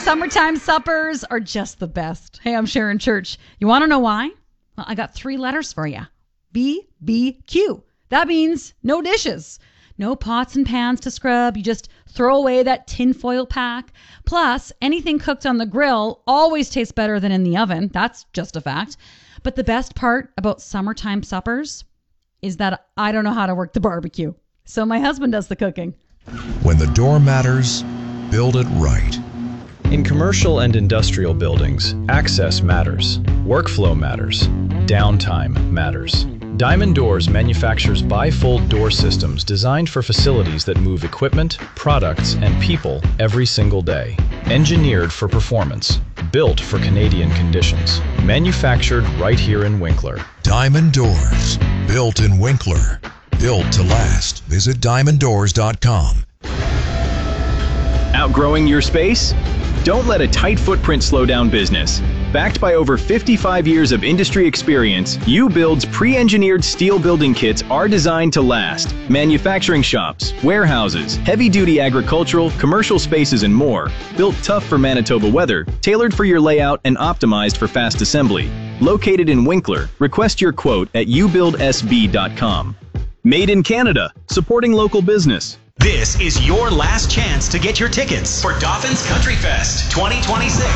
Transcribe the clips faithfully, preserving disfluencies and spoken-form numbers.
summertime suppers are just the best. Hey, I'm Sharon Church. You want to know why? Well, I got three letters for you. B B Q. That means no dishes. No pots and pans to scrub. You just throw away that tinfoil pack. Plus, anything cooked on the grill always tastes better than in the oven. That's just a fact. But the best part about summertime suppers is that I don't know how to work the barbecue. So my husband does the cooking. When the door matters, build it right. In commercial and industrial buildings, access matters, workflow matters, downtime matters. Diamond Doors manufactures bifold door systems designed for facilities that move equipment, products, and people every single day. Engineered for performance, built for Canadian conditions, manufactured right here in Winkler. Diamond Doors, built in Winkler, built to last. Visit diamond doors dot com. Outgrowing your space? Don't let a tight footprint slow down business. Backed by over fifty-five years of industry experience, U-Build's pre-engineered steel building kits are designed to last. Manufacturing shops, warehouses, heavy-duty agricultural, commercial spaces, and more. Built tough for Manitoba weather, tailored for your layout, and optimized for fast assembly. Located in Winkler, request your quote at u build s b dot com. Made in Canada, supporting local business. This is your last chance to get your tickets for Dauphin's Country Fest twenty twenty-six.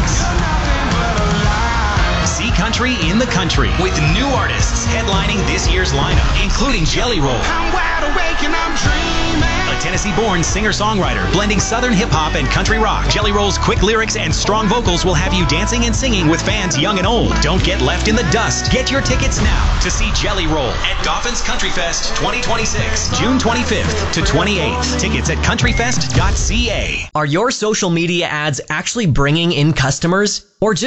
See country in the country with new artists headlining this year's lineup, including Jelly Roll. I'm wide awake and I'm dreaming. A Tennessee-born singer-songwriter blending Southern hip-hop and country rock. Jelly Roll's quick lyrics and strong vocals will have you dancing and singing with fans young and old. Don't get left in the dust. Get your tickets now to see Jelly Roll at Dauphin's Country Fest twenty twenty-six, June twenty-fifth to twenty-eighth. Tickets at country fest dot c a. Are your social media ads actually bringing in customers, or just